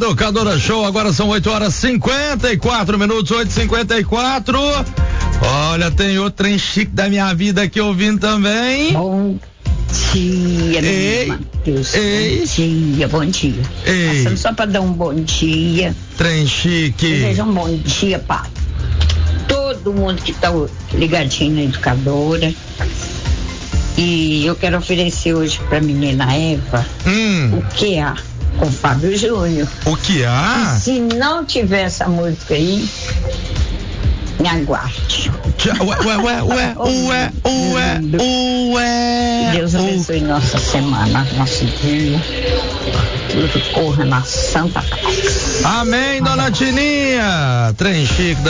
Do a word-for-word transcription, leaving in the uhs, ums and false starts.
Educadora Show, agora são oito horas e cinquenta e quatro minutos, oito e cinquenta e quatro. Olha, tem outro trem chique da minha vida aqui ouvindo também. Bom dia, ei, Matheus. ei, bom dia, bom dia. Ei. Passando só pra dar um bom dia. Trem chique. Desejo um bom dia pra todo mundo que tá ligadinho na Educadora. E eu quero oferecer hoje pra menina Eva Hum. o que há com o Fábio Júnior. O que há? E se não tiver essa música aí, me aguarde. Ué, ué, ué, ué, ué, ué, ué. Deus abençoe nossa semana, nosso dia. Tudo corra na santa paz. Amém, dona Tininha. Trem chique da